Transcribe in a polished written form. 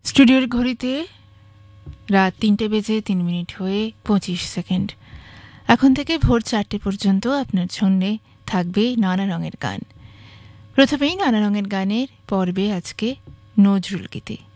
স্টুডিওর ঘড়িতে রাত 3টে বেজে 3 মিনিট হয়ে 25 সেকেন্ড। এখন থেকে ভোর 4টে পর্যন্ত আপনার সঙ্গে থাকবে নানা রঙের গান। প্রথমেই নানা রঙের গানের পর্বে আজকে নজরুল গীতি।